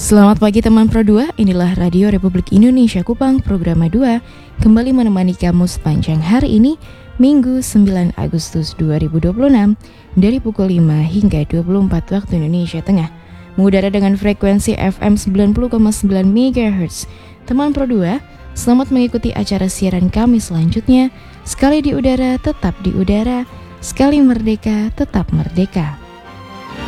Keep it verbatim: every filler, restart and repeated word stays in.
Selamat pagi teman Pro dua, inilah Radio Republik Indonesia Kupang, program dua, kembali menemani kamu sepanjang hari ini, Minggu sembilan Agustus dua ribu dua puluh enam, dari pukul lima hingga dua puluh empat waktu Indonesia Tengah, mengudara dengan frekuensi F M sembilan puluh koma sembilan megahertz. Teman Pro dua, selamat mengikuti acara siaran kami selanjutnya. Sekali di udara, tetap di udara. Sekali merdeka, tetap merdeka.